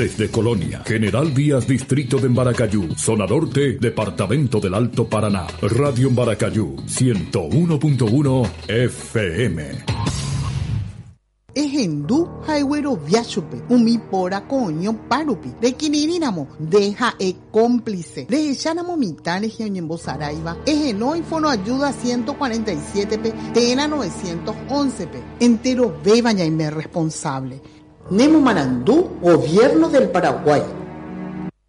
Desde Colonia, General Vías, Distrito de Embaracayú, Zona Norte, Departamento del Alto Paraná. Radio Embaracayú, 101.1 FM. Ejendu haigüero viachupe, umi pora coño parupi, de quinirinamo, deja cómplice, de echanamo mitales que oñembo saraiva, ejeno y fono ayuda 147p, tena 911p, entero bebaña y me responsable. Nemo Marandú, Gobierno del Paraguay.